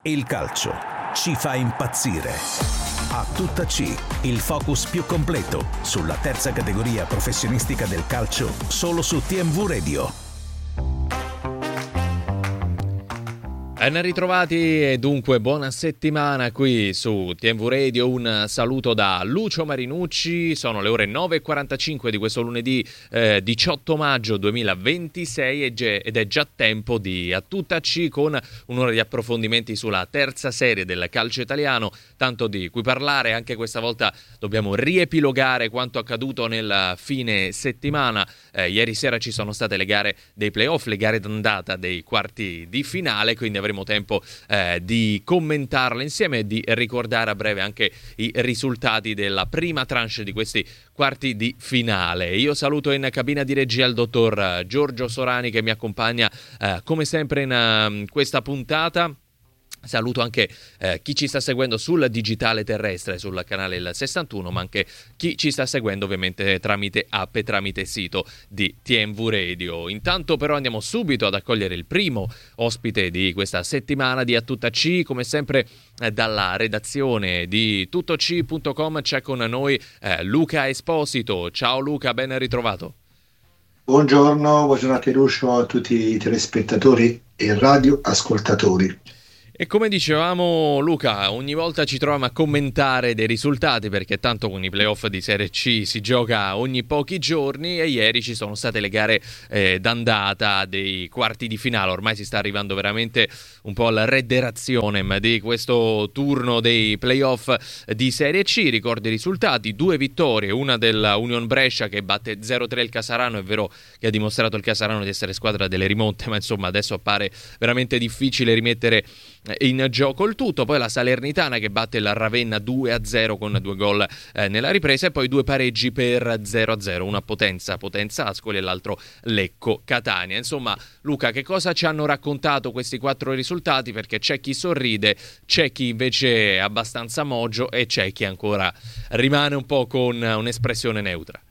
Il calcio ci fa impazzire. A tutta C, il focus più completo sulla terza categoria professionistica del calcio, solo su TMV Radio. Ben ritrovati e dunque buona settimana qui su TMV Radio. Un saluto da Lucio Marinucci. Sono le ore 9.45 di questo lunedì 18 maggio 2026 ed è già tempo di A Tutta C, con un'ora di approfondimenti sulla terza serie del calcio italiano. Tanto di cui parlare, anche questa volta dobbiamo riepilogare quanto accaduto nel fine settimana. Ieri sera ci sono state le gare dei playoff, le gare d'andata dei quarti di finale, quindi avremo tempo di commentarle insieme e di ricordare a breve anche i risultati della prima tranche di questi quarti di finale. Io saluto in cabina di regia il dottor Giorgio Sorani, che mi accompagna come sempre in questa puntata. Saluto anche chi ci sta seguendo sul digitale terrestre, sul canale Il 61, ma anche chi ci sta seguendo ovviamente tramite app e tramite sito di TMV Radio. Intanto però andiamo subito ad accogliere il primo ospite di questa settimana di A Tutta C. Come sempre dalla redazione di tuttoc.com c'è con noi Luca Esposito. Ciao Luca, ben ritrovato. Buongiorno a te Lucio, a tutti i telespettatori e radioascoltatori. E come dicevamo Luca, ogni volta ci troviamo a commentare dei risultati, perché tanto con i playoff di Serie C si gioca ogni pochi giorni, e ieri ci sono state le gare d'andata dei quarti di finale. Ormai si sta arrivando veramente un po' alla rederazione di questo turno dei playoff di Serie C. Ricordo i risultati: 2 vittorie, una della Union Brescia che batte 0-3 il Casarano. È vero che ha dimostrato il Casarano di essere squadra delle rimonte, ma insomma adesso appare veramente difficile rimettere in gioco il tutto. Poi la Salernitana che batte la Ravenna 2-0 con 2 gol nella ripresa, e poi 2 pareggi per 0-0, una Potenza Ascoli e l'altro Lecco Catania. Insomma Luca, che cosa ci hanno raccontato questi 4 risultati? Perché c'è chi sorride, c'è chi invece è abbastanza mogio e c'è chi ancora rimane un po' con un'espressione neutra.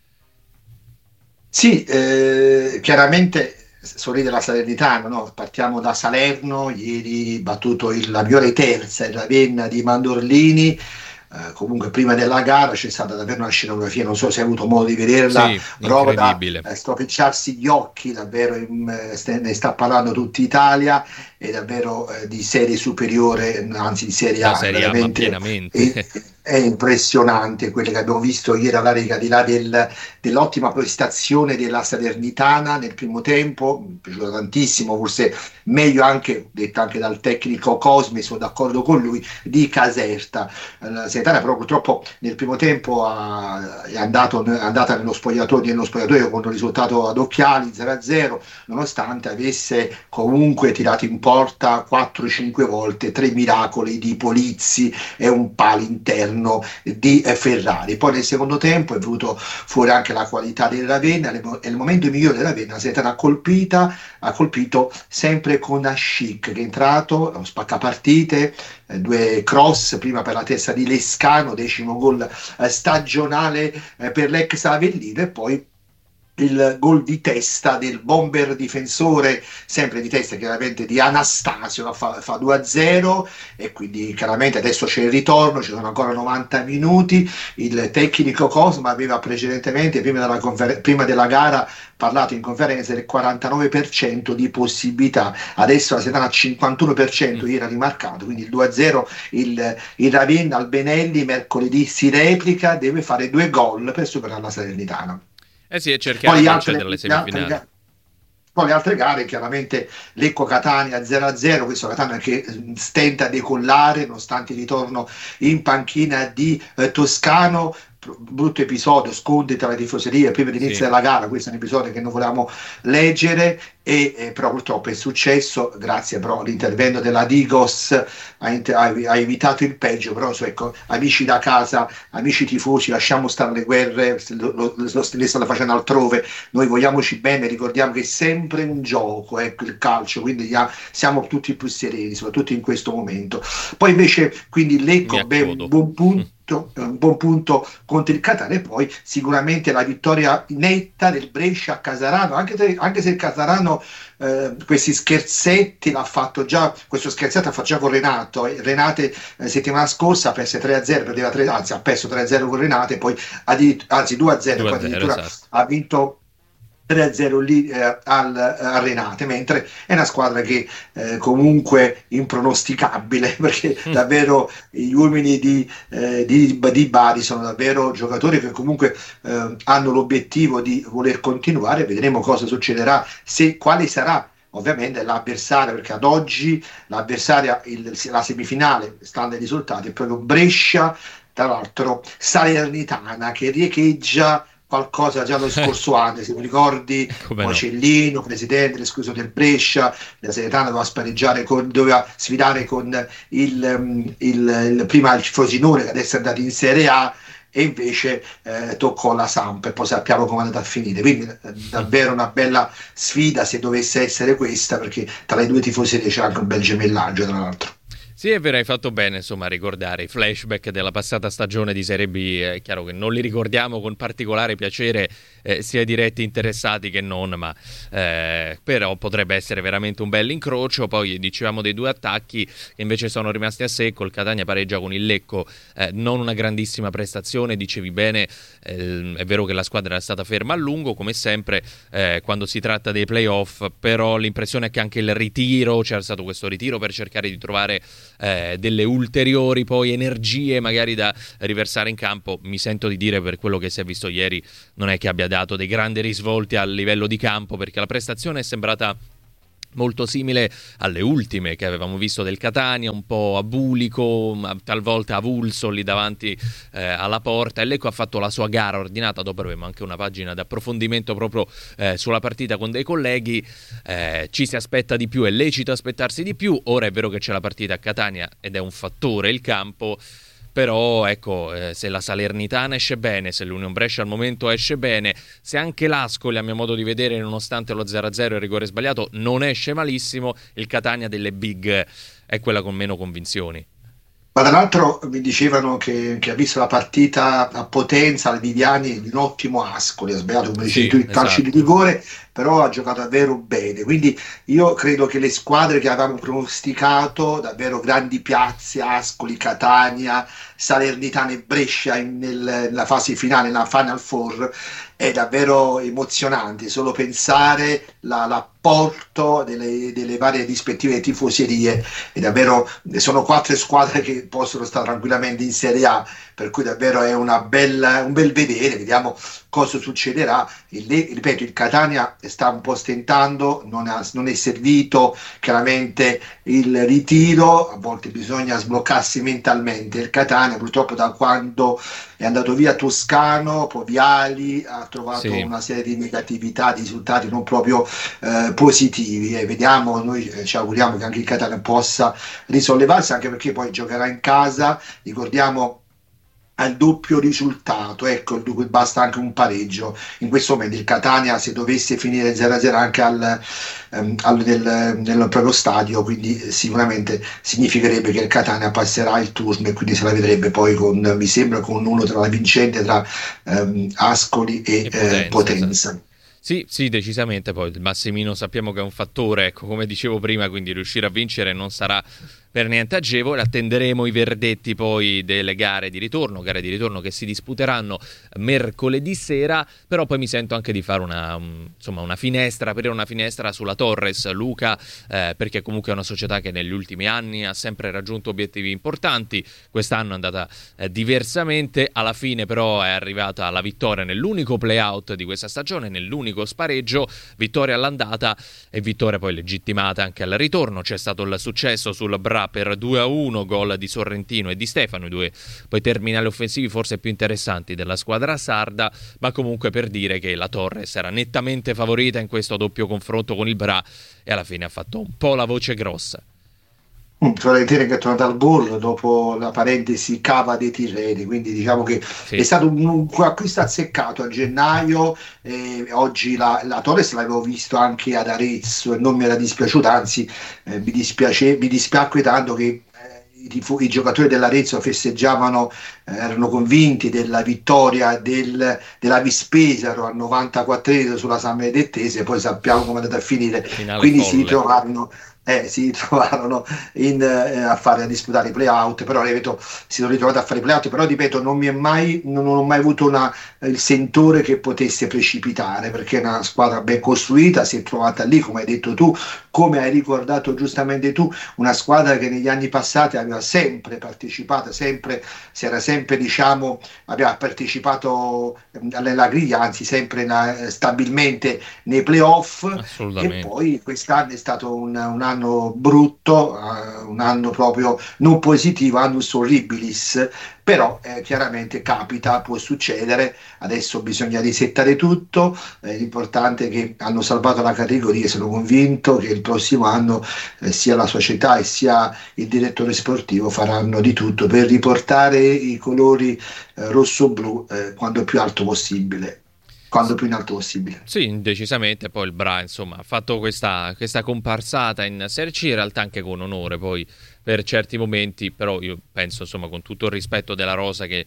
Sì, chiaramente sorride la Salernitana, no? Partiamo da Salerno, ieri battuto la Viole Terza, il Ravenna di Mandorlini. Comunque prima della gara c'è stata davvero una scenografia, non so se hai avuto modo di vederla, sì, prova da stropicciarsi gli occhi, davvero ne sta parlando tutta Italia, è davvero di serie superiore, anzi di Serie A, Serie A, ma pienamente. È impressionante quello che abbiamo visto ieri all'Arica, di là dell'ottima prestazione della Salernitana nel primo tempo. Mi è piaciuto tantissimo, forse meglio anche, detto anche dal tecnico Cosmi, sono d'accordo con lui, di Caserta. La Salernitana però purtroppo nel primo tempo è andata nello spogliatoio con un risultato ad occhiali 0-0, nonostante avesse comunque tirato in porta 4-5 volte 3 miracoli di Polizzi e un palo interno di Ferrari. Poi nel secondo tempo è venuto fuori anche la qualità del Ravenna, e il momento migliore della Ravenna ha colpito sempre con Ascic, che è entrato, spaccapartite, 2 cross, prima per la testa di Lescano, 10° gol stagionale per l'ex Avellino, e poi il gol di testa del bomber difensore, sempre di testa chiaramente, di Anastasio, fa 2-0, e quindi chiaramente adesso c'è il ritorno, ci sono ancora 90 minuti. Il tecnico Cosma aveva precedentemente, prima della gara, parlato in conferenza del 49% di possibilità, adesso la Salernitana al 51%, ieri ha rimarcato, quindi il 2-0, il Ravenna al Benelli mercoledì si replica, deve fare 2 gol per superare la Salernitana. Sì, e cercare di accedere alle semifinali. Poi le altre gare, chiaramente Lecco Catania 0-0, questo Catania che stenta a decollare nonostante il ritorno in panchina di Toscano. Brutto episodio, scontri tra le tifoserie prima dell'inizio della gara. Questo è un episodio che non volevamo leggere, però purtroppo è successo. Grazie però all'intervento della Digos ha evitato il peggio. Però ecco, amici da casa, amici tifosi, lasciamo stare le guerre, le stanno facendo altrove, noi vogliamoci bene, ricordiamo che è sempre un gioco, ecco, il calcio, quindi siamo tutti più sereni, soprattutto in questo momento. Poi invece quindi Lecco, buon punto. un buon punto contro il Catania, e poi sicuramente la vittoria netta del Brescia a Casarano, anche se il Casarano questi scherzetti l'ha fatto già, questo scherzetto ha fatto già con Renato. Renate settimana scorsa ha perso 3-0, perdeva 3, anzi ha perso 3-0 con Renate, poi anzi 2-0, poi addirittura esatto. ha vinto 3-0 lì a Renate, mentre è una squadra che comunque impronosticabile, perché davvero gli uomini di Bari sono davvero giocatori che comunque hanno l'obiettivo di voler continuare. Vedremo cosa succederà, quale sarà ovviamente l'avversario, perché ad oggi l'avversaria, la semifinale, stando ai risultati, è proprio Brescia, tra l'altro Salernitana, che riecheggia qualcosa già lo scorso anno, se mi ricordi, Mocellino, presidente escluso del Brescia, la Salernitana doveva sfidare con prima il Frosinone, che adesso è andato in Serie A, e invece toccò la Samp, e poi sappiamo come è andata a finire. Quindi davvero una bella sfida, se dovesse essere questa, perché tra le due tifoserie c'è anche un bel gemellaggio, tra l'altro. Sì, è vero, hai fatto bene insomma a ricordare i flashback della passata stagione di Serie B. È chiaro che non li ricordiamo con particolare piacere sia i diretti interessati che non, ma però potrebbe essere veramente un bel incrocio. Poi dicevamo dei due attacchi che invece sono rimasti a secco. Il Catania pareggia con il Lecco, non una grandissima prestazione, dicevi bene, è vero che la squadra è stata ferma a lungo come sempre quando si tratta dei playoff, però l'impressione è che anche il ritiro, c'era stato questo ritiro per cercare di trovare delle ulteriori poi energie magari da riversare in campo. Mi sento di dire, per quello che si è visto ieri, non è che abbia dato dei grandi risvolti a livello di campo, perché la prestazione è sembrata molto simile alle ultime che avevamo visto del Catania, un po' abulico, talvolta avulso lì davanti alla porta. E Lecco ha fatto la sua gara ordinata. Dopo avremo anche una pagina di approfondimento proprio sulla partita con dei colleghi. Ci si aspetta di più, è lecito aspettarsi di più. Ora è vero che c'è la partita a Catania ed è un fattore il campo, però ecco, se la Salernitana esce bene, se l'Union Brescia al momento esce bene, se anche l'Ascoli, a mio modo di vedere, nonostante lo 0-0 e il rigore sbagliato, non esce malissimo, il Catania delle big è quella con meno convinzioni. Ma tra l'altro mi dicevano che ha visto la partita a Potenza, al Viviani, di un ottimo Ascoli, ha sbagliato come dicevi tu il calcio di rigore, però ha giocato davvero bene. Quindi io credo che le squadre che avevamo pronosticato, davvero grandi piazze, Ascoli, Catania, Salernitana e Brescia nella fase finale, nella Final Four, è davvero emozionante solo pensare l'apporto delle varie rispettive tifoserie. E davvero sono 4 squadre che possono stare tranquillamente in Serie A, per cui davvero è un bel vedere. Vediamo cosa succederà. Ripeto, il Catania sta un po' stentando, non è servito chiaramente il ritiro, a volte bisogna sbloccarsi mentalmente. Il Catania purtroppo, da quando è andato via Toscano, poi Viali, ha trovato una serie di negatività, di risultati non proprio positivi, e vediamo, noi ci auguriamo che anche il Catania possa risollevarsi, anche perché poi giocherà in casa, ricordiamo, al doppio risultato, ecco, dunque basta anche un pareggio. In questo momento il Catania, se dovesse finire 0-0 anche nel proprio stadio, quindi sicuramente significherebbe che il Catania passerà il turno, e quindi se la vedrebbe poi mi sembra con uno tra la vincente tra Ascoli e Potenza. Esatto. Sì, decisamente. Poi il Massimino sappiamo che è un fattore, ecco, come dicevo prima, quindi riuscire a vincere non sarà per niente agevole. Attenderemo i verdetti poi delle gare di ritorno che si disputeranno mercoledì sera, però poi mi sento anche di fare una finestra, aprire una finestra sulla Torres, Luca, perché comunque è una società che negli ultimi anni ha sempre raggiunto obiettivi importanti. Quest'anno è andata diversamente, alla fine però è arrivata la vittoria nell'unico play-out di questa stagione, nell'unico spareggio, vittoria all'andata e vittoria poi legittimata anche al ritorno. C'è stato il successo sul Bra per 2-1, gol di Sorrentino e di Stefano, i due poi terminali offensivi forse più interessanti della squadra sarda, ma comunque per dire che la Torres era nettamente favorita in questo doppio confronto con il Bra e alla fine ha fatto un po' la voce grossa. Fiorentina che è tornata al gol dopo la parentesi cava dei Tirreni, quindi diciamo che è stato un acquisto azzeccato a gennaio. Oggi la Torres l'avevo visto anche ad Arezzo e non mi era dispiaciuta, anzi mi dispiacque tanto che i giocatori dell'Arezzo festeggiavano, erano convinti della vittoria della Vispesaro al 94 sulla San Benedettese, poi sappiamo come è andata a finire, Finale quindi folle. si trovarono a disputare i play-out, però ripeto, si sono ritrovati a fare i play-out, però ripeto, non ho mai avuto il sentore che potesse precipitare, perché è una squadra ben costruita, si è trovata lì, come hai detto tu, come hai ricordato giustamente tu, una squadra che negli anni passati aveva sempre partecipato, si era sempre, diciamo, aveva partecipato alla griglia, anzi sempre stabilmente nei playoff. E Assolutamente. poi quest'anno è stato un anno brutto, un anno proprio non positivo, annus horribilis, però chiaramente capita, può succedere, adesso bisogna risettare tutto, l'importante è che hanno salvato la categoria, sono convinto che il prossimo anno sia la società e sia il direttore sportivo faranno di tutto per riportare i colori rosso-blu quando più alto possibile, quando più in alto possibile. Sì, decisamente. Poi il Bra, insomma, ha fatto questa comparsata in Serie C, in realtà anche con onore poi per certi momenti, però io penso, insomma, con tutto il rispetto della rosa, che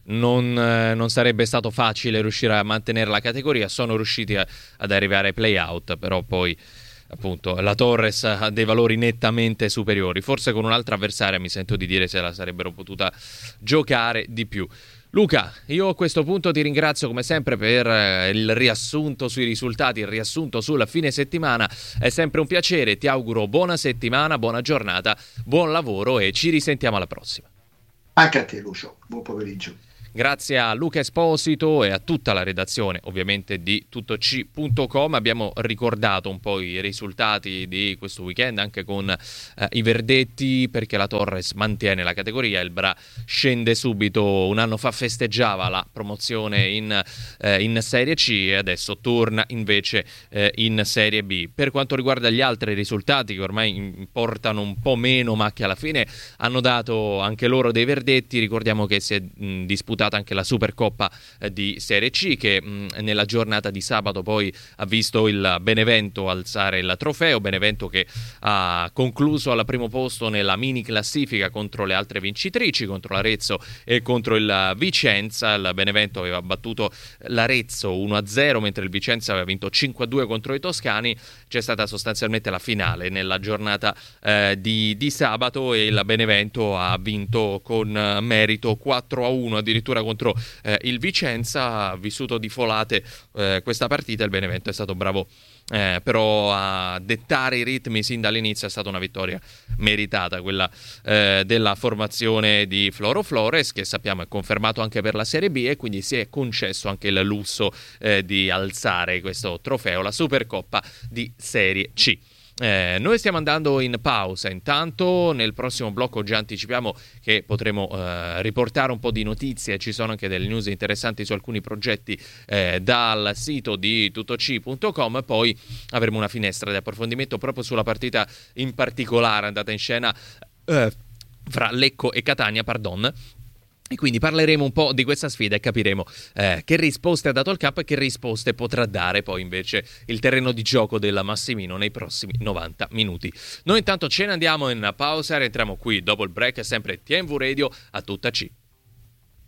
non sarebbe stato facile riuscire a mantenere la categoria. Sono riusciti ad arrivare ai play-out, però poi appunto la Torres ha dei valori nettamente superiori. Forse con un'altra avversaria, mi sento di dire, se la sarebbero potuta giocare di più. Luca, io a questo punto ti ringrazio come sempre per il riassunto sui risultati, il riassunto sulla fine settimana. È sempre un piacere, ti auguro buona settimana, buona giornata, buon lavoro e ci risentiamo alla prossima. Anche a te, Lucio, buon pomeriggio. Grazie a Luca Esposito e a tutta la redazione, ovviamente, di tuttoc.com. Abbiamo ricordato un po' i risultati di questo weekend anche con i verdetti, perché la Torres mantiene la categoria, il Bra scende subito. Un anno fa festeggiava la promozione in Serie C e adesso torna invece in Serie B. Per quanto riguarda gli altri risultati, che ormai importano un po' meno, ma che alla fine hanno dato anche loro dei verdetti, ricordiamo che si è disputato anche la Supercoppa di Serie C, che nella giornata di sabato poi ha visto il Benevento alzare il trofeo. Benevento che ha concluso al primo posto nella mini classifica contro le altre vincitrici, contro l'Arezzo e contro il Vicenza. Il Benevento aveva battuto l'Arezzo 1-0, mentre il Vicenza aveva vinto 5-2 contro i toscani. C'è stata sostanzialmente la finale nella giornata di sabato e il Benevento ha vinto con merito 4-1 addirittura contro il Vicenza. Ha vissuto di folate questa partita. Il Benevento è stato bravo però a dettare i ritmi sin dall'inizio. È stata una vittoria meritata, quella della formazione di Floro Flores, che sappiamo è confermato anche per la Serie B, e quindi si è concesso anche il lusso di alzare questo trofeo, la Supercoppa di Serie C. Noi stiamo andando in pausa, intanto nel prossimo blocco già anticipiamo che potremo riportare un po' di notizie. Ci sono anche delle news interessanti su alcuni progetti dal sito di tuttoc.com. Poi avremo una finestra di approfondimento proprio sulla partita in particolare andata in scena fra Lecco e Catania, e quindi parleremo un po' di questa sfida e capiremo che risposte ha dato il campo e che risposte potrà dare poi invece il terreno di gioco della Massimino nei prossimi 90 minuti. Noi intanto ce ne andiamo in pausa e rientriamo qui dopo il break, sempre TMV Radio a tutta C.